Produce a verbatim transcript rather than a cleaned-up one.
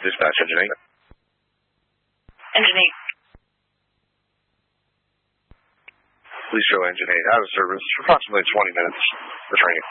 Dispatch, Engine eight. Engine eight. Please show Engine eight out of service for approximately twenty minutes for training.